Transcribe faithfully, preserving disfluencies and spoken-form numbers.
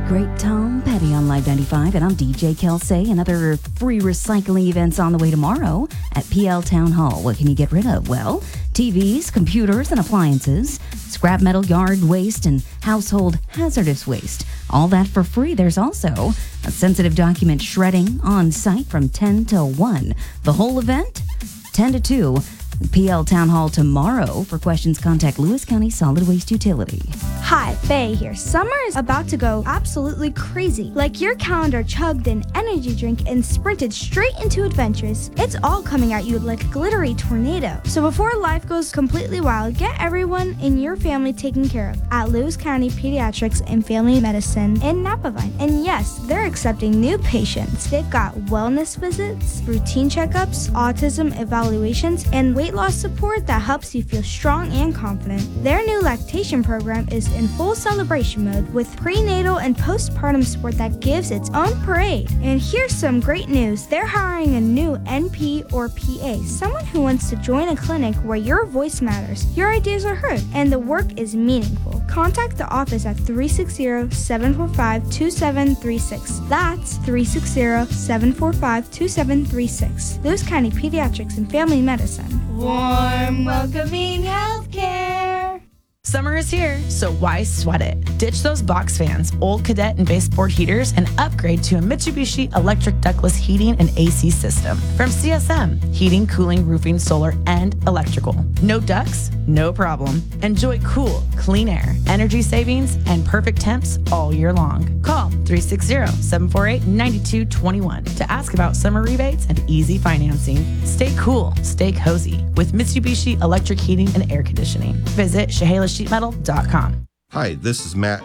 great Tom Petty on Live ninety-five, and I'm D J Kelsey. Another free recycling events on the way tomorrow at P L Town Hall. What can you get rid of? Well, T Vs, computers, and appliances, scrap metal, yard waste, and household hazardous waste. All that for free. There's also a sensitive document shredding on site from ten till one. The whole event, ten to two. P L Town Hall tomorrow. For questions, contact Lewis County Solid Waste Utility. Hi, Faye here. Summer is about to go absolutely crazy. Like your calendar chugged an energy drink and sprinted straight into adventures. It's all coming at you like a glittery tornado. So before life goes completely wild, get everyone in your family taken care of at Lewis County Pediatrics and Family Medicine in Napavine. And yes, they're accepting new patients. They've got wellness visits, routine checkups, autism evaluations, and weight loss support that helps you feel strong and confident. Their new lactation program is in full celebration mode with prenatal and postpartum support that gives its own parade. And here's some great news. They're hiring a new N P or P A, someone who wants to join a clinic where your voice matters, your ideas are heard, and the work is meaningful. Contact the office at three six zero, seven four five, two seven three six. That's three six zero, seven four five, two seven three six. Lewis County Pediatrics and Family Medicine. Warm, welcoming healthcare. Summer is here, so why sweat it? Ditch those box fans, old cadet and baseboard heaters, and upgrade to a Mitsubishi electric ductless heating and A C system. From C S M, heating, cooling, roofing, solar, and electrical. No ducts? No problem. Enjoy cool, clean air, energy savings, and perfect temps all year long. Call three six zero, seven four eight, nine two two one to ask about summer rebates and easy financing. Stay cool, stay cozy with Mitsubishi electric heating and air conditioning. Visit Chehalis Sheet Metal dot com. Hi, this is Matt